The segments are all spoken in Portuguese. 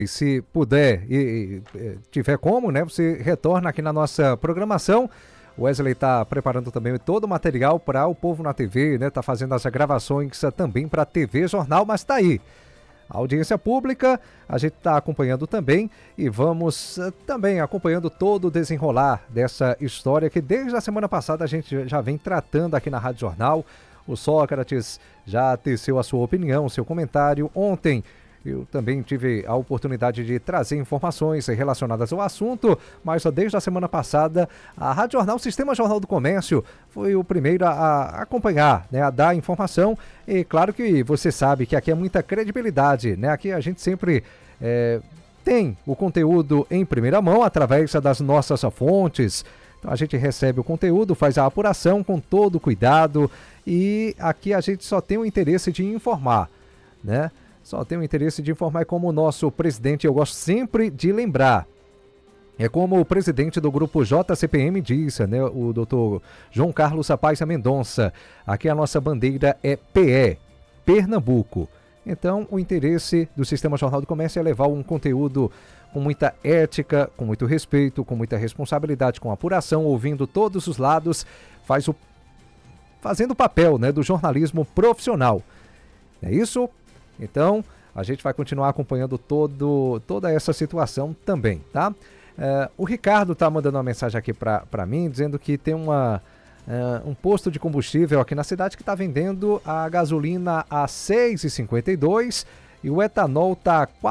E se puder e tiver como, né, você retorna aqui na nossa programação. O Wesley está preparando também todo o material para o Povo na TV, né? Está fazendo as gravações também para a TV Jornal, mas está aí. A audiência pública, a gente está acompanhando também e vamos também acompanhando todo o desenrolar dessa história que desde a semana passada a gente já vem tratando aqui na Rádio Jornal. O Sócrates já teceu a sua opinião, seu comentário. Ontem eu também tive a oportunidade de trazer informações relacionadas ao assunto, mas desde a semana passada a Rádio Jornal, o Sistema Jornal do Comércio, foi o primeiro a acompanhar, né, a dar informação. E claro que você sabe que aqui é muita credibilidade, né? Aqui a gente sempre tem o conteúdo em primeira mão através das nossas fontes. Então a gente recebe o conteúdo, faz a apuração com todo cuidado e aqui a gente só tem o interesse de informar, né? Só tem o interesse de informar, como o nosso presidente, eu gosto sempre de lembrar. É como o presidente do grupo JCPM disse, né? O doutor João Carlos Sapaissa Mendonça. Aqui a nossa bandeira é PE, Pernambuco. Então, o interesse do Sistema Jornal do Comércio é levar um conteúdo com muita ética, com muito respeito, com muita responsabilidade, com apuração, ouvindo todos os lados, fazendo o papel, né, do jornalismo profissional. É isso? Então, a gente vai continuar acompanhando toda essa situação também, tá? O Ricardo tá mandando uma mensagem aqui para mim, dizendo que tem um posto de combustível aqui na cidade que está vendendo a gasolina a R$ 6,52 e o etanol tá R$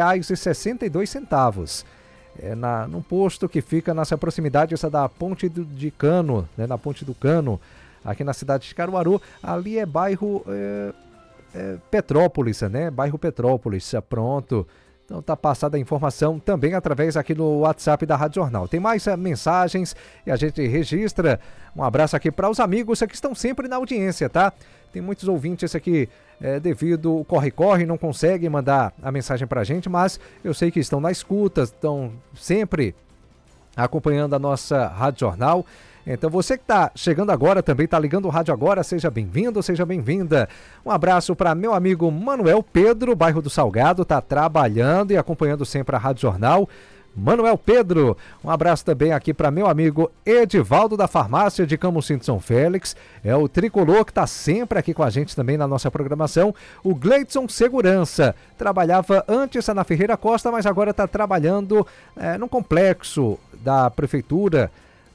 4,62. Num posto que fica nessa proximidade, essa da Ponte de Cano, né? Na Ponte do Cano, aqui na cidade de Caruaru. Ali é bairro Petrópolis, né? Bairro Petrópolis, pronto. Então tá passada a informação também através aqui no WhatsApp da Rádio Jornal. Tem mais mensagens e a gente registra. Um abraço aqui para os amigos que estão sempre na audiência, tá? Tem muitos ouvintes aqui, devido ao corre-corre, não conseguem mandar a mensagem pra gente, mas eu sei que estão na escuta, estão sempre acompanhando a nossa Rádio Jornal. Então você que está chegando agora, também está ligando o rádio agora, seja bem-vindo, seja bem-vinda. Um abraço para meu amigo Manuel Pedro, bairro do Salgado, está trabalhando e acompanhando sempre a Rádio Jornal. Manuel Pedro, um abraço também aqui para meu amigo Edivaldo da farmácia de Camocim de São Félix, é o tricolor que está sempre aqui com a gente também na nossa programação. O Gleidson Segurança, trabalhava antes na Ferreira Costa, mas agora está trabalhando num complexo da prefeitura,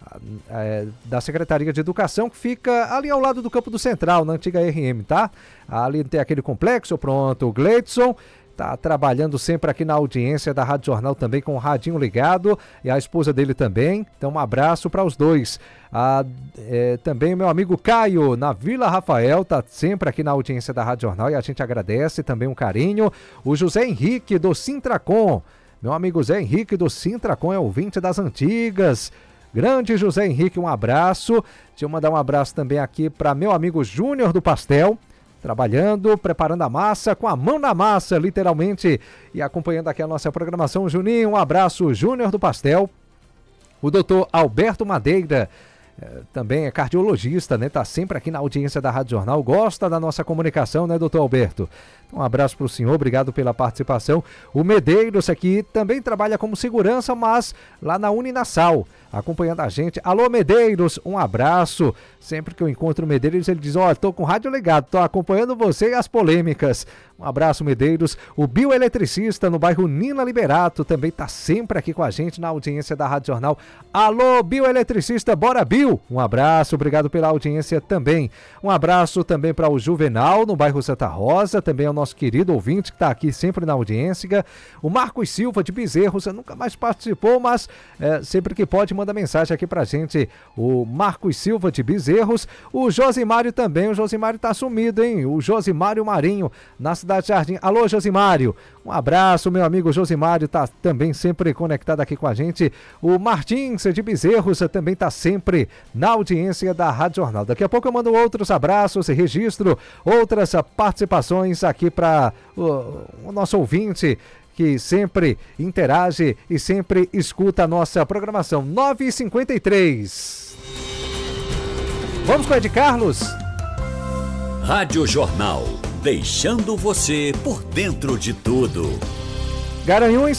da Secretaria de Educação, que fica ali ao lado do Campo do Central, na antiga RM, tá? Ali tem aquele complexo, pronto. O Gleidson tá trabalhando sempre aqui na audiência da Rádio Jornal também, com o radinho ligado, e a esposa dele também. Então um abraço para os dois. Também o meu amigo Caio, na Vila Rafael, tá sempre aqui na audiência da Rádio Jornal e a gente agradece também um carinho. O José Henrique do Sintracom, meu amigo Zé Henrique do Sintracom, é ouvinte das antigas. Grande José Henrique, um abraço. Deixa eu mandar um abraço também aqui para meu amigo Júnior do Pastel, trabalhando, preparando a massa, com a mão na massa, literalmente, e acompanhando aqui a nossa programação. Juninho, um abraço, Júnior do Pastel. O doutor Alberto Madeira, também é cardiologista, né? Tá sempre aqui na audiência da Rádio Jornal, gosta da nossa comunicação, né, doutor Alberto? Um abraço para o senhor, obrigado pela participação. O Medeiros aqui também trabalha como segurança, mas lá na Uninasal, acompanhando a gente. Alô, Medeiros, um abraço. Sempre que eu encontro o Medeiros, ele diz, tô com o rádio ligado, tô acompanhando você e as polêmicas. Um abraço, Medeiros. O bioeletricista no bairro Nina Liberato também tá sempre aqui com a gente na audiência da Rádio Jornal. Alô, bioeletricista, bora, Bio. Um abraço, obrigado pela audiência também. Um abraço também para o Juvenal, no bairro Santa Rosa, também é o nosso querido ouvinte que está aqui sempre na audiência. O Marcos Silva de Bezerros, nunca mais participou, mas sempre que pode manda mensagem aqui pra gente. O Marcos Silva de Bezerros. O Josimário também, o Josimário tá sumido, hein? O Josimário Marinho, na cidade de Jardim. Alô, Josimário, um abraço, meu amigo Josimário, tá também sempre conectado aqui com a gente. O Martins de Bezerros também tá sempre na audiência da Rádio Jornal. Daqui a pouco eu mando outros abraços e registro outras participações aqui para o nosso ouvinte que sempre interage e sempre escuta a nossa programação. 9h53. Vamos com o Ed Carlos? Rádio Jornal, deixando você por dentro de tudo. Garanhuns